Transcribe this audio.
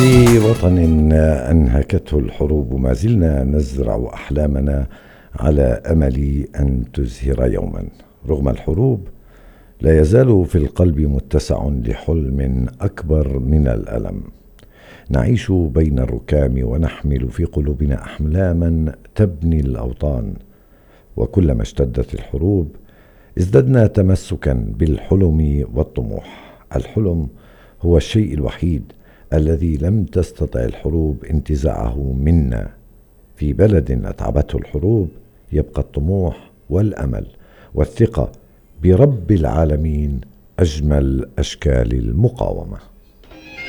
في وطن أنهكته الحروب ما زلنا نزرع أحلامنا على أمل أن تزهر يوما. رغم الحروب لا يزال في القلب متسع لحلم أكبر من الألم. نعيش بين الركام ونحمل في قلوبنا أحلاما تبني الأوطان، وكلما اشتدت الحروب ازددنا تمسكا بالحلم والطموح. الحلم هو الشيء الوحيد الذي لم تستطع الحروب انتزاعه منا. في بلد أتعبته الحروب يبقى الطموح والأمل والثقة برب العالمين أجمل أشكال المقاومة.